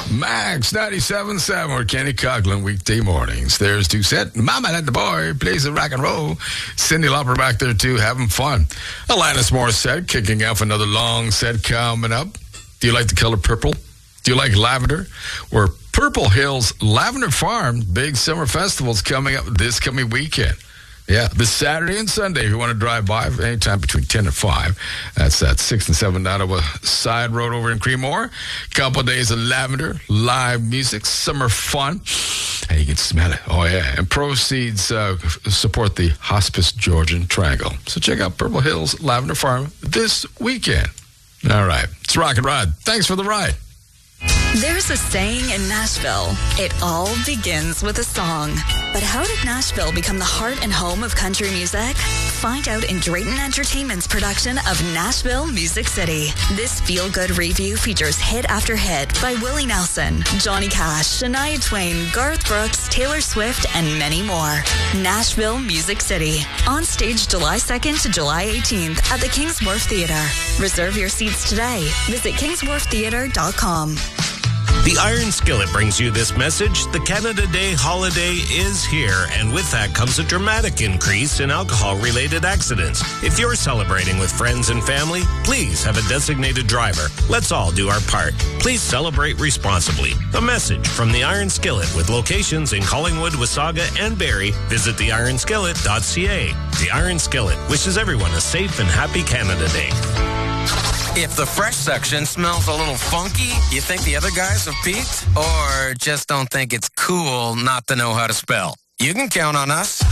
Max 97.7 or Kenny Coughlin weekday mornings. There's Doucette. Mama and the boy plays the rock and roll. Cyndi Lauper back there too, having fun. Alanis Morissette kicking off another long set coming up. Do you like the color purple? Do you like lavender? Or Purple Hills Lavender Farm big summer festival's coming up this coming weekend. Yeah, this Saturday and Sunday, if you want to drive by anytime between 10 and 5. That's at 6 and 7 Ottawa Side Road over in Creemore. Couple of days of lavender, live music, summer fun. And you can smell it. Oh, yeah. And proceeds support the Hospice Georgian Triangle. So check out Purple Hills Lavender Farm this weekend. All right. It's Rock and Rod. Thanks for the ride. There's a saying in Nashville, it all begins with a song. But how did Nashville become the heart and home of country music? Find out in Drayton Entertainment's production of Nashville Music City. This feel-good review features hit after hit by Willie Nelson, Johnny Cash, Shania Twain, Garth Brooks, Taylor Swift, and many more. Nashville Music City. On stage July 2nd to July 18th at the Kings Wharf Theatre. Reserve your seats today. Visit kingswharftheatre.com. The Iron Skillet brings you this message. The Canada Day holiday is here, and with that comes a dramatic increase in alcohol-related accidents. If you're celebrating with friends and family, please have a designated driver. Let's all do our part. Please celebrate responsibly. A message from the Iron Skillet with locations in Collingwood, Wasaga, and Barrie. Visit theIronSkillet.ca. The Iron Skillet wishes everyone a safe and happy Canada Day. If the fresh section smells a little funky, you think the other guys have peaked? Or just don't think it's cool not to know how to spell? You can count on us.